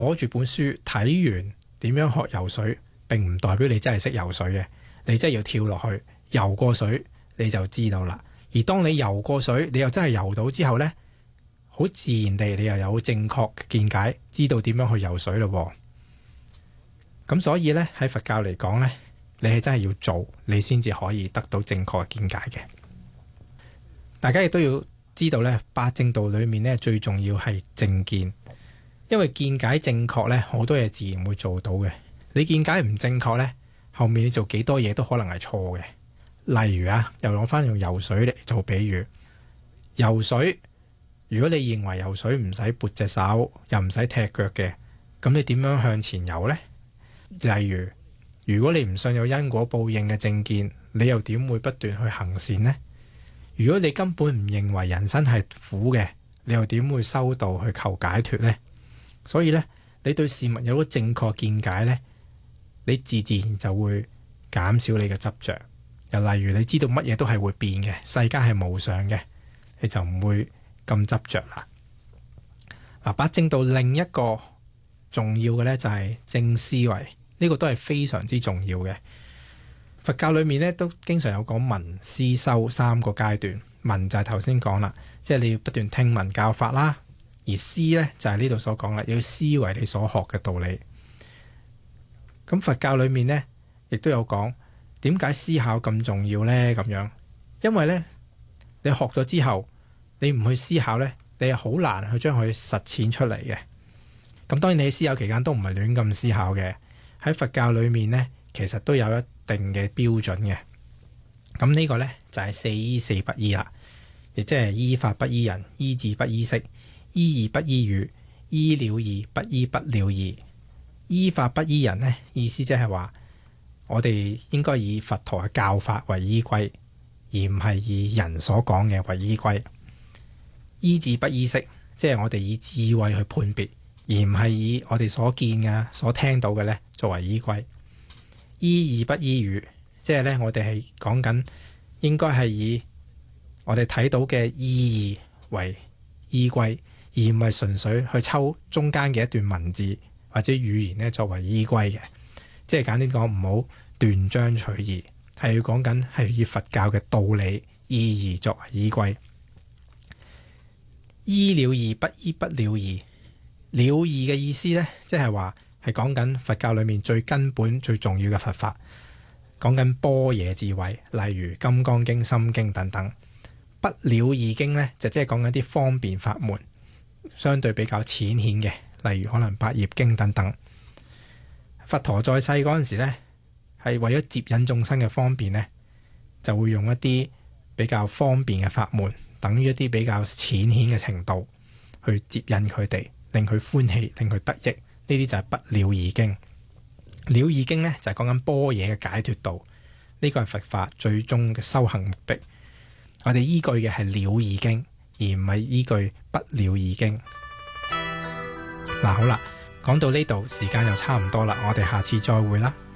攞住本書睇完點樣學游水，並唔代表你真係識游水嘅。你真係要跳落去游過水，你就知道啦。而當你游過水，你又真係游到之後呢，好自然地你又有正確嘅見解，知道點樣去游水咯。咁所以呢，喺佛教嚟講呢，你係真係要做，你先至可以得到正確嘅見解嘅。大家亦都要知道呢，八正道裏面呢，最重要係正見，因為見解正確呢，好多嘢自然會做到嘅。你見解唔正確呢，後面你做幾多嘢都可能係錯嘅。例如啊，又攞翻用游水嚟做比喻。游水，如果你認為游水唔使撥隻手，又唔使踢腳嘅，咁你點樣向前游呢？例如，如果你唔信有因果報應嘅正見，你又點會不斷去行善呢？如果你根本唔認為人生係苦嘅，你又點會修道去求解脫呢？所以呢，你對事物有個正確見解呢，你自然就會減少你嘅執着。又例如，你知道乜嘢都係會變嘅，世間係無常嘅，你就唔會咁執着啦。嗱，八正道另一個重要嘅呢，就係正思維，呢個都係非常之重要嘅。佛教裏面呢，都經常有講聞思修三個階段。聞就係頭先講啦，即係你要不斷聽聞教法啦；而思呢，就係呢度所講啦，要思維你所學嘅道理。咁佛教裏面呢，亦都有講點解思考咁重要呢？咁樣，因為呢，你學咗之後，你唔去思考呢，你係好難去將佢實踐出嚟嘅。咁當然你喺思考期間都唔係亂咁思考嘅。喺佛教裏面呢，其實都有一定嘅標準嘅。咁呢個呢，就係四依四不依啦，亦即係依法不依人，依智不依識，依義不依語，依了義不依不了義。依法不依人呢，意思即係話我哋應該以佛陀嘅教法為依歸，而唔係以人所講嘅為依歸。依智不依識，即係我哋以智慧去判別，而唔係以我哋所見嘅、所聽到嘅呢作為依歸。依義不依語，即係呢，我哋係講緊應該係以我哋睇到嘅意義為依歸，而唔係純粹去抽中間嘅一段文字或者語言呢作為依歸嘅。即係簡單講，唔好斷章取義，係要講緊係以佛教嘅道理意義作為依歸。依了義不依不了義，了義嘅意思呢，即係話係講緊佛教裏面最根本最重要嘅佛法，講緊般若智慧，例如《金剛經》《心經》等等。不了義經呢，就即係講緊啲方便法門，相對比較淺顯嘅，例如可能《百業經》等等。佛陀在世嗰陣時呢，係為咗接引眾生嘅方便呢，就會用一啲比較方便嘅法門，等於一啲比較淺顯嘅程度去接引佢哋，令佢歡喜，令佢得益。呢啲就係不了義經。了義經呢，就係講緊般若嘅解脫道，呢個係佛法最終嘅修行目的。我哋依據嘅係了義經，而唔係依據不了義經。嗱，好啦，講到呢度時間又差唔多啦，我哋下次再會啦。